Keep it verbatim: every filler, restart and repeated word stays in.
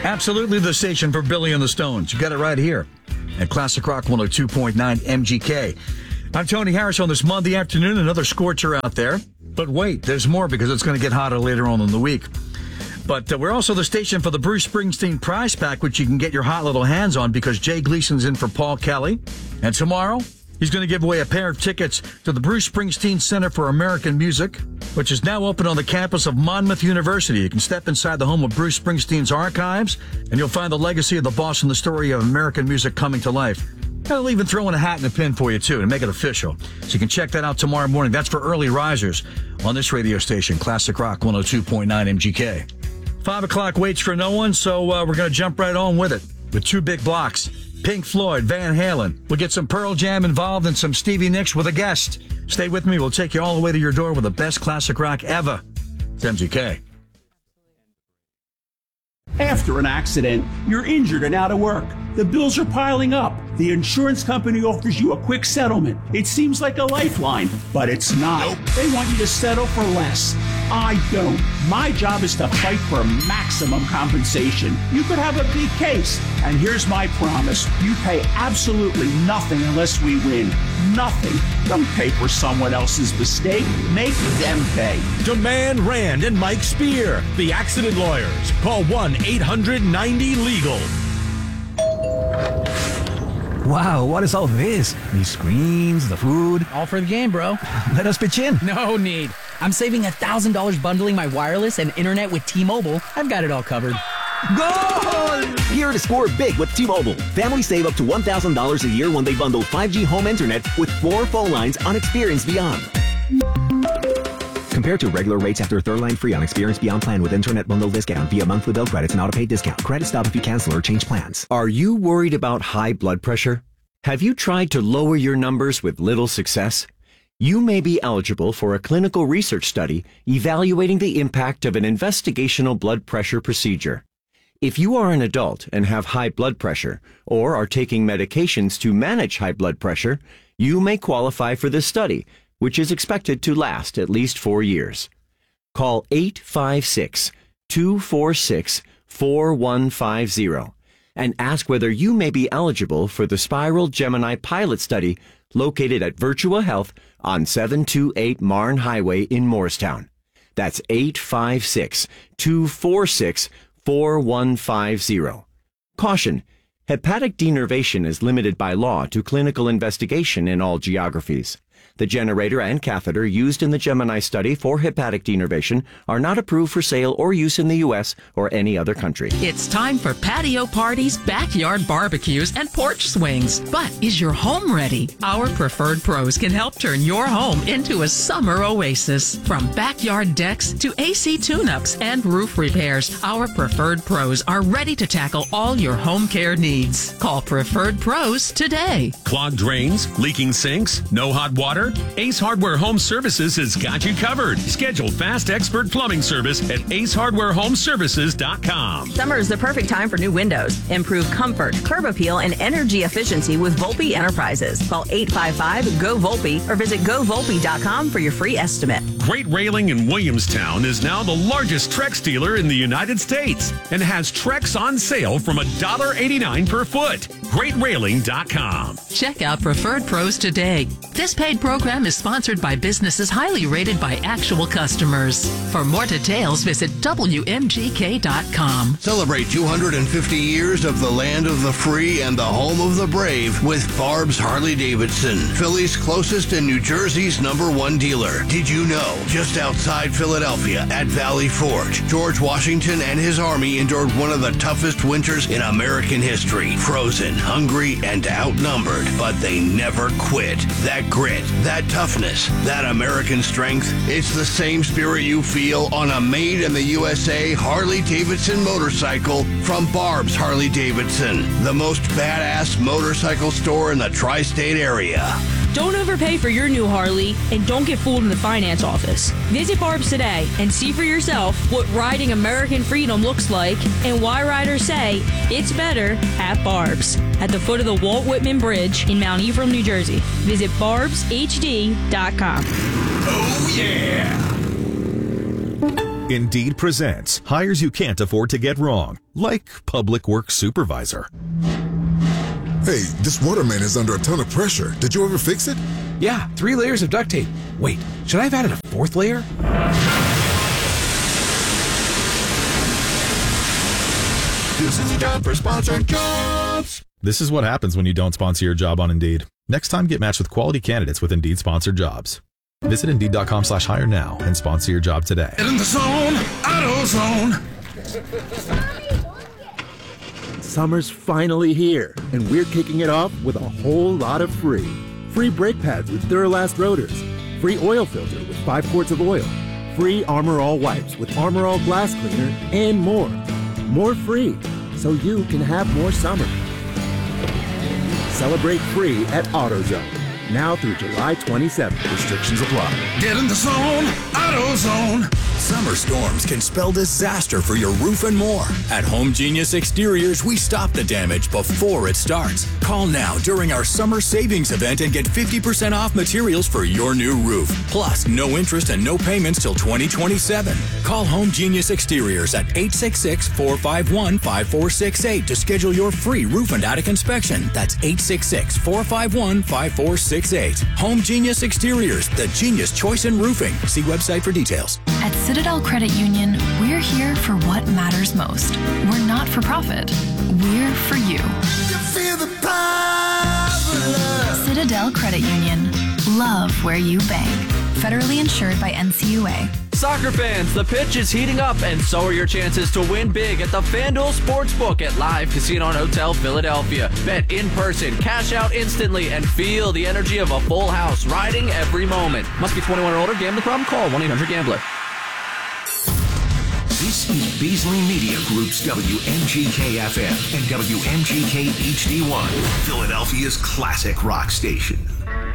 Absolutely the station for Billy and the Stones. You got it right here at Classic Rock one oh two point nine M G K. I'm Tony Harris on this Monday afternoon. Another scorcher out there. But wait, there's more because it's going to get hotter later on in the week. But uh, we're also the station for the Bruce Springsteen prize pack, which you can get your hot little hands on because Jay Gleason's in for Paul Kelly. And tomorrow, he's going to give away a pair of tickets to the Bruce Springsteen Center for American Music, which is now open on the campus of Monmouth University. You can step inside the home of Bruce Springsteen's archives, and you'll find the legacy of the boss and the story of American music coming to life. I'll even throw in a hat and a pin for you, too, and make it official. So you can check that out tomorrow morning. That's for early risers on this radio station, Classic Rock one oh two point nine M G K. Five o'clock waits for no one, so uh, we're going to jump right on with it with two big blocks. Pink Floyd, Van Halen. We'll get some Pearl Jam involved and some Stevie Nicks with a guest. Stay with me. We'll take you all the way to your door with the best classic rock ever. It's M G K. After an accident, you're injured and out of work. The bills are piling up. The insurance company offers you a quick settlement. It seems like a lifeline, but it's not. Nope. They want you to settle for less. I don't. My job is to fight for maximum compensation. You could have a big case, and here's my promise. You pay absolutely nothing unless we win. Nothing. Don't pay for someone else's mistake. Make them pay. Demand Rand and Mike Spear, the accident lawyers. Call one eight hundred ninety legal. Wow, what is all this? These screens, the food. All for the game, bro. Let us pitch in. No need. I'm saving one thousand dollars bundling my wireless and internet with T-Mobile. I've got it all covered. Goal! Here to score big with T-Mobile. Families save up to one thousand dollars a year when they bundle five G home internet with four phone lines on Experience Beyond. Compared to regular rates after third line free on Experience Beyond plan with internet bundle discount via monthly bill credits and auto-pay discount. Credit stop if you cancel or change plans. Are you worried about high blood pressure? Have you tried to lower your numbers with little success? You may be eligible for a clinical research study evaluating the impact of an investigational blood pressure procedure. If you are an adult and have high blood pressure or are taking medications to manage high blood pressure, you may qualify for this study, which is expected to last at least four years. Call eight five six, two four six, four one five zero and ask whether you may be eligible for the Spiral Gemini pilot study located at Virtua Health on seven two eight Marne Highway in Morristown. That's eight five six, two four six, four one five zero. Caution: hepatic denervation is limited by law to clinical investigation in all geographies. The generator and catheter used in the Gemini study for hepatic denervation are not approved for sale or use in the U S or any other country. It's time for patio parties, backyard barbecues, and porch swings. But is your home ready? Our preferred pros can help turn your home into a summer oasis. From backyard decks to A C tune-ups and roof repairs, our preferred pros are ready to tackle all your home care needs. Call Preferred Pros today. Clogged drains, leaking sinks, no hot water? Ace Hardware Home Services has got you covered. Schedule fast expert plumbing service at ace hardware home services dot com. Summer is the perfect time for new windows. Improve comfort, curb appeal, and energy efficiency with Volpe Enterprises. Call eight five five, G O Volpe or visit go volpe dot com for your free estimate. Great Railing in Williamstown is now the largest Trex dealer in the United States and has Trex on sale from one dollar eighty-nine per foot. great railing dot com. Check out Preferred Pros today. This paid program is sponsored by businesses highly rated by actual customers. For more details, visit W M G K dot com. Celebrate two hundred fifty years of the land of the free and the home of the brave with Barb's Harley-Davidson, Philly's closest and New Jersey's number one dealer. Did you know, just outside Philadelphia at Valley Forge, George Washington and his army endured one of the toughest winters in American history. Frozen, hungry, and outnumbered, but they never quit. That grit, that toughness, that American strength, it's the same spirit you feel on a made-in-the-U S A Harley-Davidson motorcycle from Barb's Harley-Davidson, the most badass motorcycle store in the tri-state area. Don't overpay for your new Harley, and don't get fooled in the finance office. Visit Barb's today and see for yourself what riding American freedom looks like and why riders say it's better at Barb's. At the foot of the Walt Whitman Bridge in Mount Ephraim, New Jersey. Visit barbs h d dot com. Oh, yeah! Indeed presents hires you can't afford to get wrong, like public works supervisor. Hey, this waterman is under a ton of pressure. Did you ever fix it? Yeah, three layers of duct tape. Wait, should I have added a fourth layer? This is time for sponsored jobs. This is what happens when you don't sponsor your job on Indeed. Next time, get matched with quality candidates with Indeed sponsored jobs. Visit Indeed.com slash hire now and sponsor your job today. Get in the zone, AutoZone. Summer's finally here, and we're kicking it off with a whole lot of free. Free brake pads with Duralast rotors. Free oil filter with five quarts of oil. Free Armor All wipes with Armor All glass cleaner, and more. More free, so you can have more summer. Celebrate free at AutoZone. Now through July twenty-seventh. Restrictions apply. Get in the zone, AutoZone. Summer storms can spell disaster for your roof and more. At Home Genius Exteriors, we stop the damage before it starts. Call now during our summer savings event and get fifty percent off materials for your new roof. Plus, no interest and no payments till twenty twenty-seven. Call Home Genius Exteriors at eight six six, four five one, five four six eight to schedule your free roof and attic inspection. That's eight six six, four five one, five four six eight. Home Genius Exteriors, the genius choice in roofing. See website for details. At Citadel Credit Union, we're here for what matters most. We're not for profit. We're for you. You feel the power of love. Citadel Credit Union. Love where you bank. Federally insured by N C U A. Soccer fans, the pitch is heating up, and so are your chances to win big at the FanDuel Sportsbook at Live Casino and Hotel Philadelphia. Bet in person, cash out instantly, and feel the energy of a full house riding every moment. Must be twenty-one or older. Gambling problem? Call one eight hundred gambler. This is Beasley Media Group's W M G K F M and W M G K H D one, Philadelphia's classic rock station.